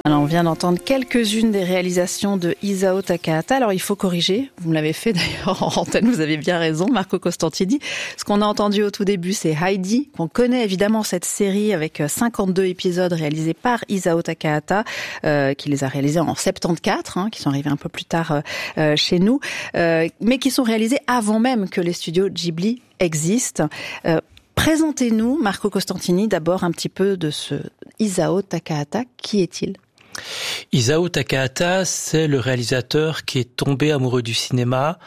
Alors, on vient d'entendre quelques-unes des réalisations de Isao Takahata. Alors, il faut corriger. Vous me l'avez fait d'ailleurs en antenne, vous avez bien raison, Marco Costantini. Ce qu'on a entendu au tout début, c'est Heidi, qu'on connaît évidemment cette série avec 52 épisodes réalisés par Isao Takahata, qui les a réalisés en 74, qui sont arrivés un peu plus tard chez nous, mais qui sont réalisés avant même que les studios Ghibli existent. Présentez-nous, Marco Costantini, d'abord un petit peu de ce Isao Takahata. Qui est-il ? Isao Takahata, c'est le réalisateur qui est tombé amoureux du cinéma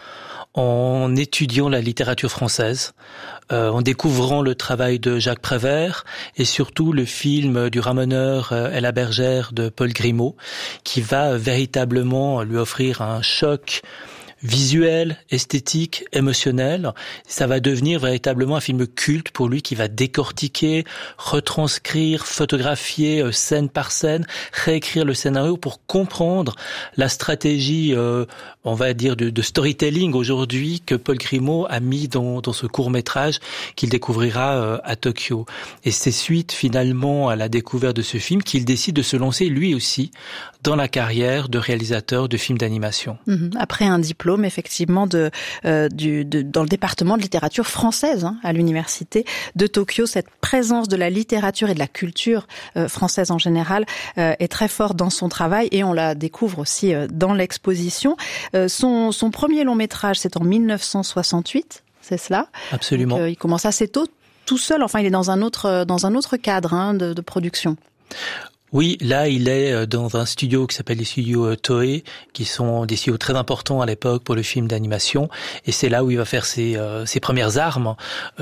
en étudiant la littérature française, en découvrant le travail de Jacques Prévert et surtout le film du ramoneur et la bergère de Paul Grimaud, qui va véritablement lui offrir un choc visuel, esthétique, émotionnel. Ça va devenir véritablement un film culte pour lui qui va décortiquer, retranscrire, photographier scène par scène, réécrire le scénario pour comprendre la stratégie, on va dire, de storytelling aujourd'hui que Paul Grimaud a mis dans ce court-métrage qu'il découvrira à Tokyo. Et c'est suite finalement à la découverte de ce film qu'il décide de se lancer lui aussi dans la carrière de réalisateur de films d'animation. Après un diplôme effectivement dans le département de littérature française à l'université de Tokyo, cette présence de la littérature et de la culture française en général est très forte dans son travail et on la découvre aussi dans l'exposition. Son premier long métrage, c'est en 1968, c'est cela ? Absolument. Donc, il commence assez tôt, tout seul. Enfin, il est dans un autre cadre de production. Oui, là, il est dans un studio qui s'appelle les studios Toei, qui sont des studios très importants à l'époque pour le film d'animation. Et c'est là où il va faire ses premières armes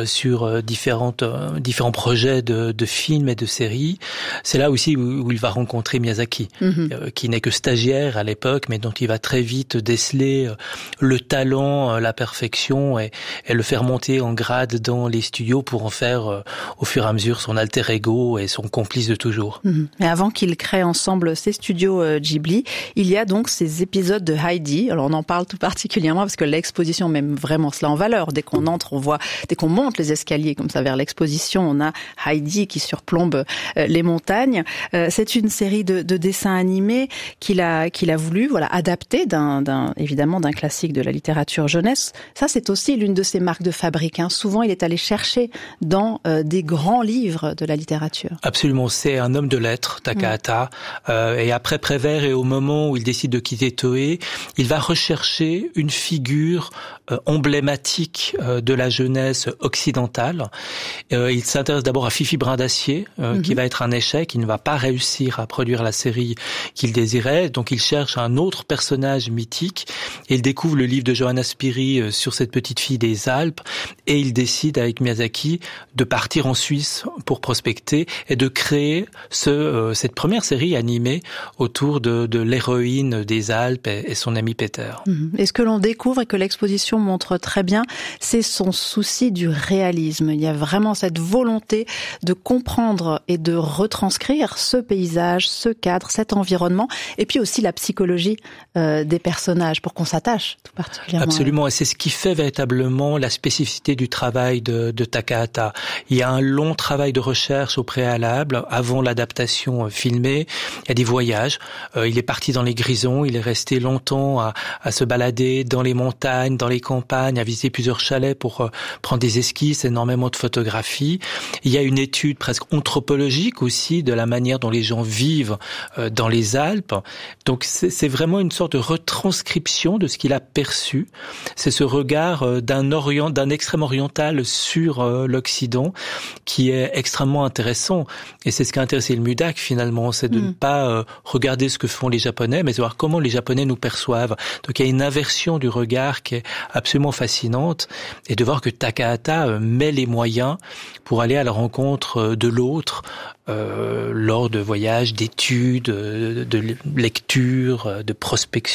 sur différents projets de films et de séries. C'est là aussi où il va rencontrer Miyazaki, qui n'est que stagiaire à l'époque, mais dont il va très vite déceler le talent, la perfection et le faire monter en grade dans les studios pour en faire au fur et à mesure son alter ego et son complice de toujours. Mais avant qu'ils créent ensemble ces studios Ghibli, il y a donc ces épisodes de Heidi. Alors on en parle tout particulièrement parce que l'exposition met vraiment cela en valeur. Dès qu'on entre, dès qu'on monte les escaliers comme ça vers l'exposition, on a Heidi qui surplombe les montagnes. C'est une série de dessins animés qu'il a voulu adapter évidemment d'un classique de la littérature jeunesse. Ça, c'est aussi l'une de ses marques de fabrique. Souvent, il est allé chercher dans des grands livres de la littérature. Absolument, c'est un homme de lettres, Takahata, et après Prévert et au moment où il décide de quitter Toei, il va rechercher une figure emblématique de la jeunesse occidentale. Il s'intéresse d'abord à Fifi Brin d'Acier, qui va être un échec, il ne va pas réussir à produire la série qu'il désirait, donc il cherche un autre personnage mythique, et il découvre le livre de Johanna Spyri sur cette petite fille des Alpes, et il décide avec Miyazaki de partir en Suisse pour prospecter et de créer cette première série animée autour de l'héroïne des Alpes et son ami Peter. Et ce que l'on découvre et que l'exposition montre très bien, c'est son souci du réalisme. Il y a vraiment cette volonté de comprendre et de retranscrire ce paysage, ce cadre, cet environnement, et puis aussi la psychologie des personnages pour qu'on s'attache tout particulièrement. Absolument, et c'est ce qui fait véritablement la spécificité du travail de Takahata. Il y a un long travail de recherche au préalable, avant l'adaptation filmée. Il y a des voyages. Il est parti dans les Grisons. Il est resté longtemps à se balader dans les montagnes, dans les campagnes, à visiter plusieurs chalets pour prendre des esquisses, énormément de photographies. Il y a une étude presque anthropologique aussi de la manière dont les gens vivent dans les Alpes. Donc c'est vraiment une sorte de retranscription de ce qu'il a perçu. C'est ce regard d'un extrême oriental sur l'Occident qui est extrêmement intéressant. Et c'est ce qui a intéressé le MUDAC finalement, c'est de ne pas regarder ce que font les Japonais, mais de voir comment les Japonais nous perçoivent. Donc il y a une inversion du regard qui est absolument fascinante, et de voir que Takahata met les moyens pour aller à la rencontre de l'autre lors de voyages, d'études, de lecture, de prospection.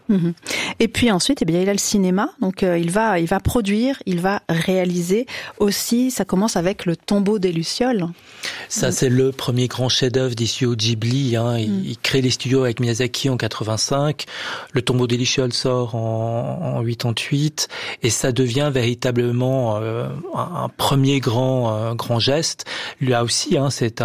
Et puis ensuite, il a le cinéma. Donc il va produire, il va réaliser aussi. Ça commence avec Le Tombeau des lucioles. Ça, c'est le premier grand chef-d'œuvre des studios Ghibli. Il crée les studios avec Miyazaki en 85. Le Tombeau des lucioles sort en 88, et ça devient véritablement un premier grand geste. Là aussi, c'est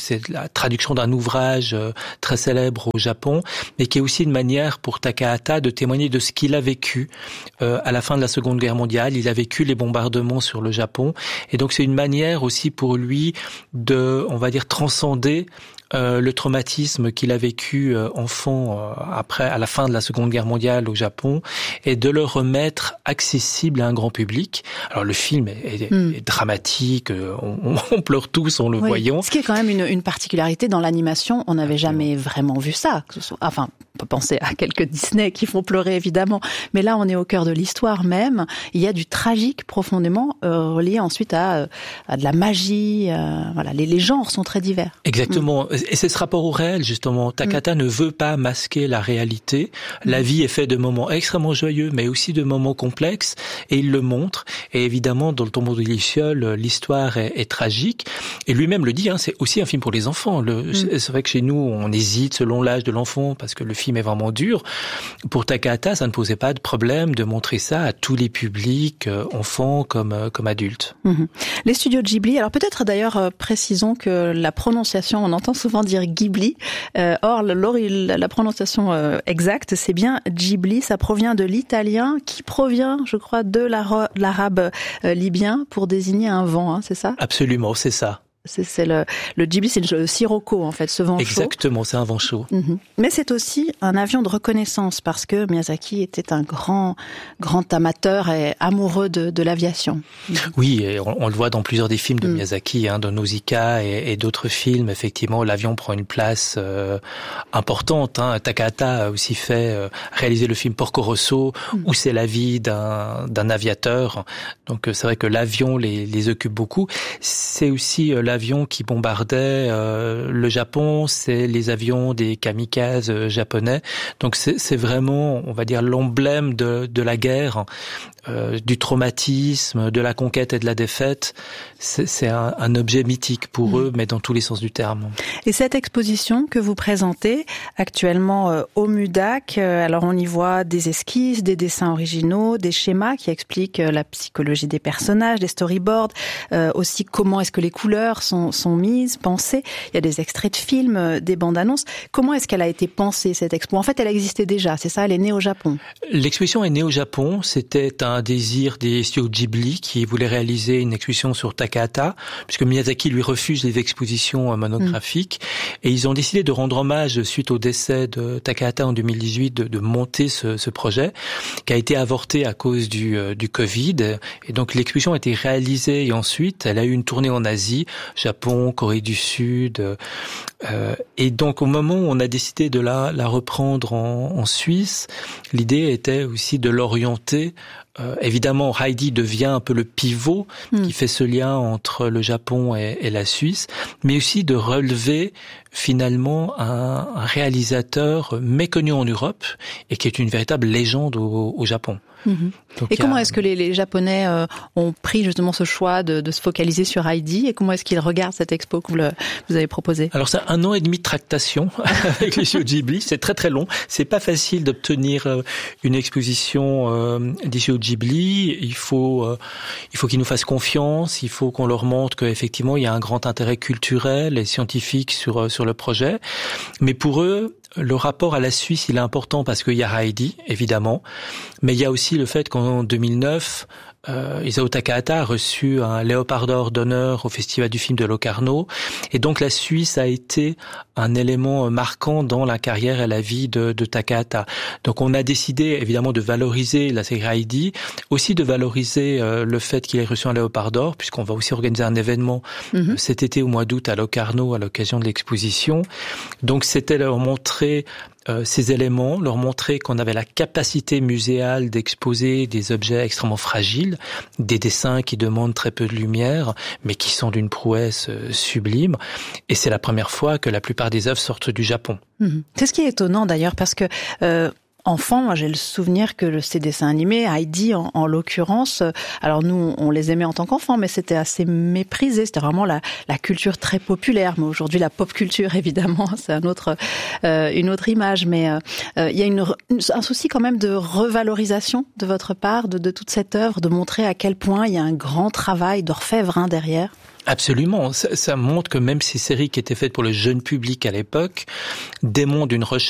la traduction d'un ouvrage très célèbre au Japon, mais qui est aussi une manière pour Takahata de témoigner de ce qu'il a vécu à la fin de la Seconde Guerre mondiale. Il a vécu les bombardements sur le Japon, et donc c'est une manière aussi pour lui de, on va dire, transcender le traumatisme qu'il a vécu enfant à la fin de la Seconde Guerre mondiale au Japon, et de le remettre accessible à un grand public. Alors le film est dramatique, on pleure tous en le voyant. Ce qui est quand même une particularité dans l'animation, on n'avait jamais vraiment vu ça. Enfin, on peut penser à quelques Disney qui font pleurer évidemment, mais là on est au cœur de l'histoire même. Il y a du tragique profondément relié ensuite à de la magie. Voilà, les genres sont très divers. Exactement. Et c'est ce rapport au réel, justement. Takahata ne veut pas masquer la réalité. La vie est faite de moments extrêmement joyeux, mais aussi de moments complexes, et il le montre. Et évidemment, dans Le Tombeau des lucioles, l'histoire est tragique. Et lui-même le dit, c'est aussi un film pour les enfants. C'est vrai que chez nous, on hésite selon l'âge de l'enfant, parce que le film est vraiment dur. Pour Takahata, ça ne posait pas de problème de montrer ça à tous les publics, enfants comme adultes. Les studios Ghibli, alors peut-être d'ailleurs précisons que la prononciation, on entend souvent dire Ghibli, or la prononciation exacte, c'est bien Ghibli. Ça provient de l'italien qui provient, je crois, de l'arabe libyen pour désigner un vent, c'est ça ? Absolument, c'est ça. C'est le Ghibli, c'est le sirocco en fait, ce vent chaud. Exactement, c'est un vent chaud. Mais c'est aussi un avion de reconnaissance parce que Miyazaki était un grand amateur et amoureux de l'aviation. Oui, et on le voit dans plusieurs des films de Miyazaki, de Nausicaa et d'autres films. Effectivement, l'avion prend une place importante. Takahata a aussi fait réaliser le film Porco Rosso, où c'est la vie d'un aviateur. Donc c'est vrai que l'avion les occupe beaucoup. C'est aussi l'avion qui bombardait le Japon, c'est les avions des kamikazes japonais. Donc c'est vraiment, on va dire, l'emblème de la guerre, du traumatisme, de la conquête et de la défaite. C'est un objet mythique pour eux, mais dans tous les sens du terme. Et cette exposition que vous présentez actuellement au MUDAC, alors on y voit des esquisses, des dessins originaux, des schémas qui expliquent la psychologie des personnages, des storyboards, aussi comment est-ce que les couleurs sont mises, pensées. Il y a des extraits de films, des bandes annonces. Comment est-ce qu'elle a été pensée, cette expo ? En fait, elle existait déjà, c'est ça ? Elle est née au Japon. L'exposition est née au Japon. C'était un désir des studios Ghibli qui voulaient réaliser une exposition sur Takahata, puisque Miyazaki lui refuse les expositions monographiques. Et ils ont décidé de rendre hommage, suite au décès de Takahata en 2018, de monter ce projet, qui a été avorté à cause du Covid. Et donc l'exposition a été réalisée, et ensuite elle a eu une tournée en Asie, Japon, Corée du Sud. Et donc au moment où on a décidé de la reprendre en Suisse, l'idée était aussi de l'orienter. Évidemment, Heidi devient un peu le pivot qui fait ce lien entre le Japon et la Suisse, mais aussi de relever finalement un réalisateur méconnu en Europe et qui est une véritable légende au Japon. Donc, et comment est-ce que les Japonais ont pris justement ce choix de se focaliser sur Heidi, et comment est-ce qu'ils regardent cette expo que vous avez proposée ? Alors c'est 1 an et demi de tractation avec les studios Ghibli, c'est très très long, c'est pas facile d'obtenir une exposition des studios Ghibli, il faut qu'ils nous fassent confiance, il faut qu'on leur montre qu'effectivement il y a un grand intérêt culturel et scientifique sur le projet, mais pour eux, le rapport à la Suisse, il est important parce qu'il y a Heidi, évidemment, mais il y a aussi le fait qu'en 2009, Isao Takahata a reçu un Léopard d'or d'honneur au Festival du film de Locarno, et donc la Suisse a été un élément marquant dans la carrière et la vie de Takahata. Donc on a décidé évidemment de valoriser la série Heidi, aussi de valoriser le fait qu'il ait reçu un Léopard d'or, puisqu'on va aussi organiser un événement cet été au mois d'août à Locarno à l'occasion de l'exposition. Donc c'était leur montrer ces éléments, leur montrer qu'on avait la capacité muséale d'exposer des objets extrêmement fragiles, des dessins qui demandent très peu de lumière, mais qui sont d'une prouesse sublime. Et c'est la première fois que la plupart des œuvres sortent du Japon. C'est ce qui est étonnant d'ailleurs, parce que enfant, moi j'ai le souvenir que ces dessins animés, Heidi en l'occurrence, alors nous on les aimait en tant qu'enfants, mais c'était assez méprisé, c'était vraiment la culture très populaire. Mais aujourd'hui la pop culture évidemment, c'est une autre image, mais il y a un souci quand même de revalorisation de votre part de toute cette œuvre, de montrer à quel point il y a un grand travail d'orfèvre derrière. Absolument. Ça montre que même ces séries qui étaient faites pour le jeune public à l'époque démontrent une recherche